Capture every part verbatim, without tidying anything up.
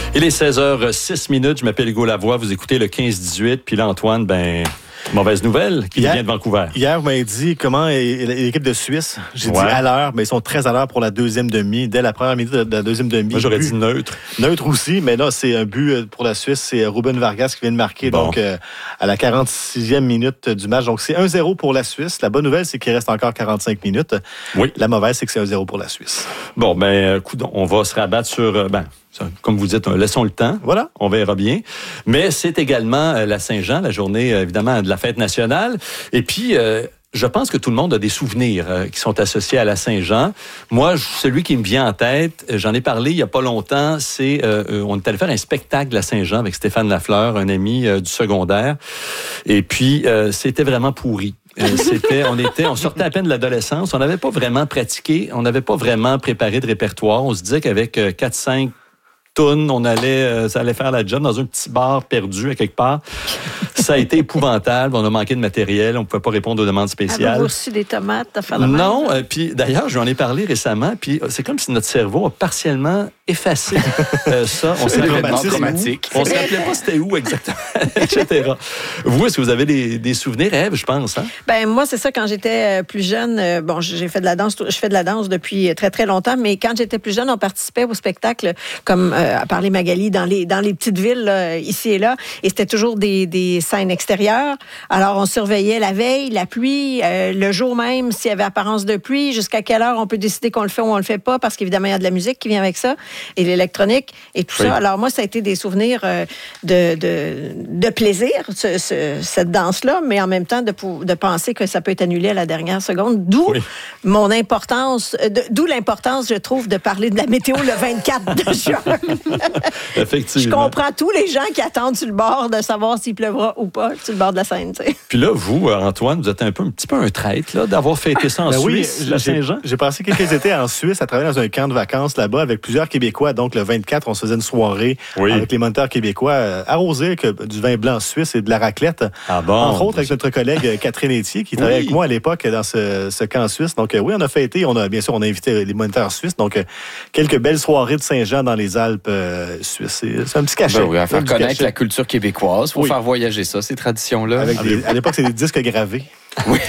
Il est seize heures six minutes. Je m'appelle Hugo Lavoie. Vous écoutez le quinze dix-huit. Puis là, Antoine, ben... mauvaise nouvelle qui hier, vient de Vancouver. Hier, vous m'avez dit comment est l'équipe de Suisse. J'ai ouais. dit à l'heure, mais ils sont très à l'heure pour la deuxième demi. Dès la première minute de la deuxième demi. Moi, j'aurais but, dit neutre. Neutre aussi, mais là, c'est un but pour la Suisse. C'est Ruben Vargas qui vient de marquer bon. donc euh, à la quarante-sixième minute du match. Donc, c'est un zéro pour la Suisse. La bonne nouvelle, c'est qu'il reste encore quarante-cinq minutes. Oui. La mauvaise, c'est que c'est un zéro pour la Suisse. Bon, ben, coudonc, on va se rabattre sur... Ben, comme vous dites, laissons le temps. Voilà. On verra bien. Mais c'est également la Saint-Jean, la journée, évidemment, de la fête nationale. Et puis... Euh, je pense que tout le monde a des souvenirs euh, qui sont associés à la Saint-Jean. Moi, celui qui me vient en tête, j'en ai parlé il y a pas longtemps, c'est euh, on est allé faire un spectacle de la Saint-Jean avec Stéphane Lafleur, un ami euh, du secondaire. Et puis, euh, c'était vraiment pourri. Euh, c'était, on était, on sortait à peine de l'adolescence. On n'avait pas vraiment pratiqué, on n'avait pas vraiment préparé de répertoire. On se disait qu'avec euh, quatre cinq tunes, on allait, euh, ça allait faire la job dans un petit bar perdu à quelque part. Ça a été épouvantable. On a manqué de matériel. On ne pouvait pas répondre aux demandes spéciales. Avez-vous reçu des tomates à faire la Non. Euh, puis d'ailleurs, j'en ai parlé récemment. Puis c'est comme si notre cerveau a partiellement effacé euh, ça. On s'est traumatique. On ne se rappelait pas c'était où exactement, et cetera. Vous, est-ce que vous avez des, des souvenirs, Ève, je pense, hein? Ben moi, c'est ça. Quand j'étais plus jeune, euh, bon, j'ai fait de la danse. Je fais de la danse depuis très très longtemps. Mais quand j'étais plus jeune, on participait au spectacle comme euh, à parler Magali dans les dans les petites villes là, ici et là. Et c'était toujours des des scènes extérieures. Alors, on surveillait la veille, la pluie, euh, le jour même, s'il y avait apparence de pluie, jusqu'à quelle heure on peut décider qu'on le fait ou on le fait pas, parce qu'évidemment, il y a de la musique qui vient avec ça, et l'électronique, et tout oui. ça. Alors, moi, ça a été des souvenirs euh, de, de, de plaisir, ce, ce, cette danse-là, mais en même temps, de, de penser que ça peut être annulé à la dernière seconde. D'où oui. mon importance, de, d'où l'importance, je trouve, de parler de la météo le vingt-quatre de juin. Effectivement. Je comprends tous les gens qui attendent sur le bord de savoir s'il pleuvra ou pas sur le bord de la Seine. T'sais. Puis là, vous, Antoine, vous êtes un peu un petit peu un traître là, d'avoir fêté ça en ben Suisse, oui, la Saint-Jean. J'ai passé quelques étés en Suisse à travailler dans un camp de vacances là-bas avec plusieurs Québécois. Donc, le vingt-quatre, on se faisait une soirée oui. avec les moniteurs québécois euh, arrosés avec euh, du vin blanc suisse et de la raclette. Ah bon? Entre autres, avec notre collègue Catherine Etier qui travaillait oui. avec moi à l'époque dans ce, ce camp suisse. Donc, euh, oui, on a fêté. On a, bien sûr, on a invité les moniteurs suisses. Donc, euh, quelques belles soirées de Saint-Jean dans les Alpes euh, suisses. C'est, c'est un petit cachet. Ben oui, à faire connaître cachet. la culture québécoise. Il faut oui. faire voyager ça, ces traditions-là. Avec des, à l'époque, c'est des disques gravés. Oui.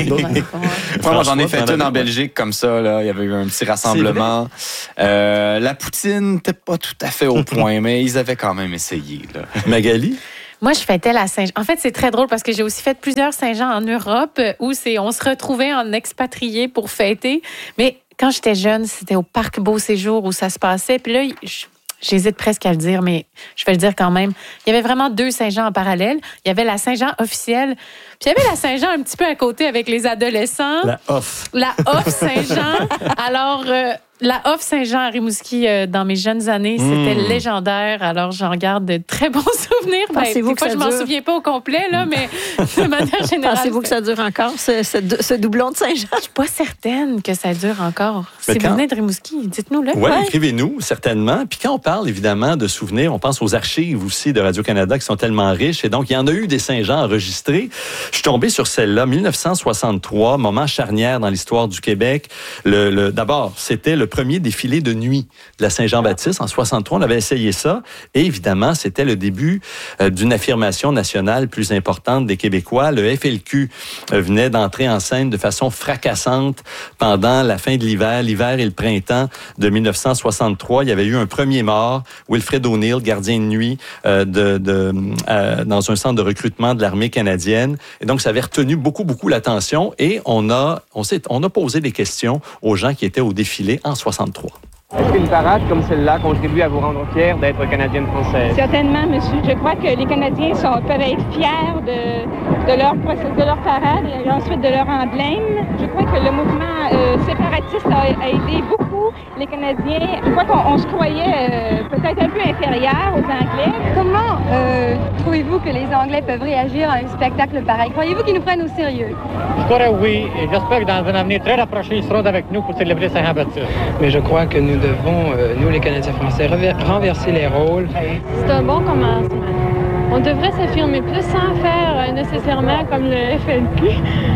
Moi, j'en ai fait une en Belgique comme ça. Là. Il y avait eu un petit rassemblement. Euh, la poutine n'était pas tout à fait au point, mais ils avaient quand même essayé. Là. Magali? Moi, je fêtais la Saint-Jean. En fait, c'est très drôle parce que j'ai aussi fait plusieurs Saint-Jean en Europe où c'est, on se retrouvait en expatriés pour fêter. Mais quand j'étais jeune, c'était au Parc Beau Séjour où ça se passait. Puis là, je... J'hésite presque à le dire, mais je vais le dire quand même. Il y avait vraiment deux Saint-Jean en parallèle. Il y avait la Saint-Jean officielle, puis il y avait la Saint-Jean un petit peu à côté avec les adolescents. La off. La off Saint-Jean. Alors, euh, la off Saint-Jean à Rimouski, euh, dans mes jeunes années, c'était mmh. légendaire. Alors, j'en garde de très bons souvenirs. Pensez-vous ben, que ça je dure? m'en souviens pas au complet, là, mais de manière générale. Pensez-vous que ça dure encore, ce, ce, ce doublon de Saint-Jean? Je suis pas certaine que ça dure encore. Mais si quand... vous venez de Rimouski, dites-nous-le. Oui, ouais. Écrivez-nous, certainement. Puis quand on parle, évidemment, de souvenirs, on pense aux archives aussi de Radio-Canada qui sont tellement riches. Et donc, il y en a eu des Saint-Jean enregistrés. Je suis tombé sur celle-là, dix-neuf cent soixante-trois, moment charnière dans l'histoire du Québec. Le, le, d'abord, c'était le premier défilé de nuit de la Saint-Jean-Baptiste. En soixante-trois, on avait essayé ça. Et évidemment, c'était le début euh, d'une affirmation nationale plus importante des Québécois. Le F L Q euh, venait d'entrer en scène de façon fracassante pendant la fin de l'hiver, l'hiver et le printemps de dix-neuf cent soixante-trois. Il y avait eu un premier mort, Wilfred O'Neill, gardien de nuit euh, de, de, euh, dans un centre de recrutement de l'armée canadienne. Et donc, ça avait retenu beaucoup, beaucoup l'attention. Et on a, on s'est, on a posé des questions aux gens qui étaient au défilé en soixante-trois. Est-ce qu'une parade comme celle-là contribue à vous rendre fière d'être Canadienne-Française? Certainement, monsieur. Je crois que les Canadiens sont, peuvent être fiers de, de, leur, de leur parade et ensuite de leur emblème. Je crois que le mouvement euh, séparatiste a, a aidé beaucoup les Canadiens. Je crois qu'on on se croyait euh, peut-être un peu inférieurs aux Anglais. Comment euh, trouvez-vous que les Anglais peuvent réagir à un spectacle pareil? Croyez-vous qu'ils nous prennent au sérieux? Je crois oui, et j'espère que dans un avenir très rapproché, ils seront avec nous pour célébrer Saint-Jean-Baptiste. Mais je crois que nous devons, euh, nous les Canadiens français, renverser les rôles. C'est un bon commencement. On devrait s'affirmer plus sans faire euh, nécessairement comme le F L Q.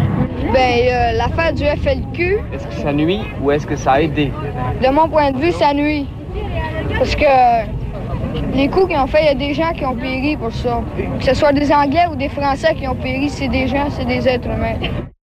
Ben, euh, l'affaire du F L Q... Est-ce que ça nuit ou est-ce que ça a aidé? De mon point de vue, ça nuit. Parce que les coups qu'ils ont fait, il y a des gens qui ont péri pour ça. Que ce soit des Anglais ou des Français qui ont péri, c'est des gens, c'est des êtres humains.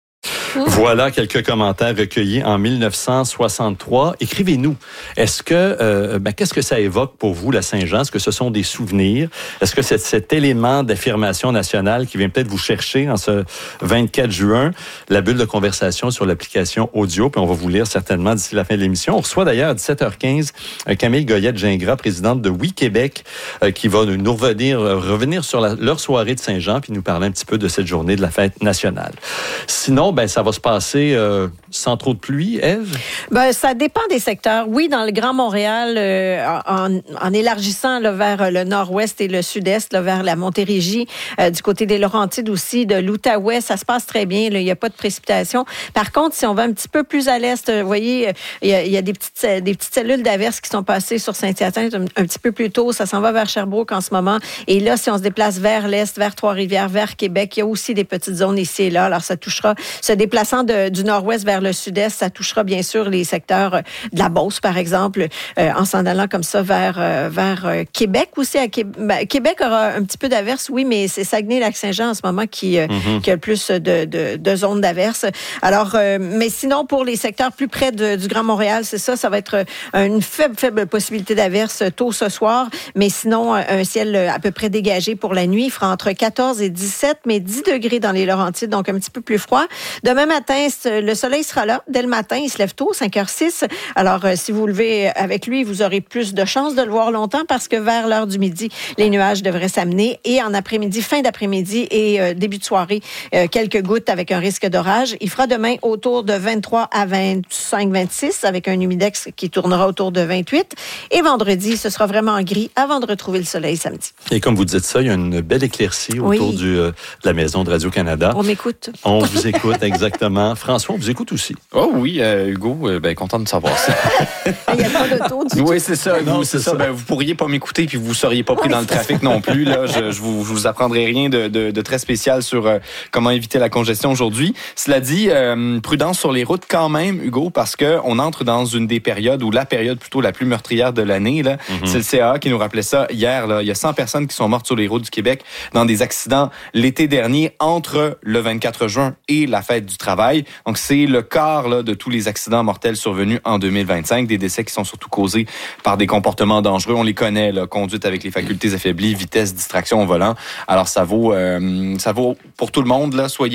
Voilà quelques commentaires recueillis en mille neuf cent soixante-trois. Écrivez-nous. Est-ce que, euh, ben, qu'est-ce que ça évoque pour vous, la Saint-Jean? Est-ce que ce sont des souvenirs? Est-ce que c'est cet élément d'affirmation nationale qui vient peut-être vous chercher en ce vingt-quatre juin? La bulle de conversation sur l'application audio, puis on va vous lire certainement d'ici la fin de l'émission. On reçoit d'ailleurs à dix-sept heures quinze Camille Goyette-Gingras, présidente de Oui Québec, euh, qui va nous revenir, euh, revenir sur la, leur soirée de Saint-Jean, puis nous parler un petit peu de cette journée de la fête nationale. Sinon, ben, ça va se passer euh, sans trop de pluie, Ève? Ben, ça dépend des secteurs. Oui, dans le Grand Montréal, euh, en, en élargissant là, vers le nord-ouest et le sud-est, là, vers la Montérégie, euh, du côté des Laurentides aussi, de l'Outaouais, ça se passe très bien. Il n'y a pas de précipitation. Par contre, si on va un petit peu plus à l'est, vous voyez, il y a, y a des, petites, des petites cellules d'averses qui sont passées sur Saint-Hyacinthe un, un petit peu plus tôt. Ça s'en va vers Sherbrooke en ce moment. Et là, si on se déplace vers l'est, vers Trois-Rivières, vers Québec, il y a aussi des petites zones ici et là. Alors, ça touchera ce déplaçant de, du nord-ouest vers le sud-est, ça touchera bien sûr les secteurs de la Beauce, par exemple, euh, en s'en allant comme ça vers, euh, vers euh, Québec aussi. À Québec, ben, Québec aura un petit peu d'averses, oui, mais c'est Saguenay-Lac-Saint-Jean en ce moment qui, euh, mm-hmm. qui a le plus de, de, de zones d'averses. Alors, euh, mais sinon, pour les secteurs plus près de, du Grand Montréal, c'est ça, ça va être une faible, faible possibilité d'averses tôt ce soir, mais sinon, un ciel à peu près dégagé pour la nuit. Il fera entre quatorze et dix-sept, mais dix degrés dans les Laurentides, donc un petit peu plus froid. Demain matin, le soleil sera là. Dès le matin, il se lève tôt, cinq heures six. Alors, euh, si vous levez avec lui, vous aurez plus de chances de le voir longtemps parce que vers l'heure du midi, les nuages devraient s'amener. Et en après-midi, fin d'après-midi et euh, début de soirée, euh, quelques gouttes avec un risque d'orage. Il fera demain autour de vingt-trois à vingt-cinq, vingt-six avec un humidex qui tournera autour de vingt-huit. Et vendredi, ce sera vraiment gris avant de retrouver le soleil samedi. Et comme vous dites ça, il y a une belle éclaircie autour oui. du, euh, de la maison de Radio-Canada. On m'écoute. On vous écoute, exactement. François, on vous écoute aussi. Oh oui, euh, Hugo, euh, ben, content de savoir ça. Il n'y a pas d'auto du tout. Oui, c'est ça. Non, vous, c'est, c'est ça. ça. Ben, vous pourriez pas m'écouter puis vous ne seriez pas pris dans le trafic non plus. Là. Je, je, vous, je vous apprendrai rien de, de, de très spécial sur euh, comment éviter la congestion aujourd'hui. Cela dit, euh, prudence sur les routes quand même, Hugo, parce qu'on entre dans une des périodes, ou la période plutôt la plus meurtrière de l'année. Là. Mm-hmm. C'est le C A A qui nous rappelait ça hier. Là. Il y a cent personnes qui sont mortes sur les routes du Québec dans des accidents l'été dernier entre le vingt-quatre juin et la fête du travail. Donc, c'est le quart là, de tous les accidents mortels survenus en deux mille vingt-cinq. Des décès qui sont surtout causés par des comportements dangereux. On les connaît, là, conduite avec les facultés affaiblies, vitesse, distraction au volant. Alors, ça vaut, euh, ça vaut pour tout le monde. Là, soyez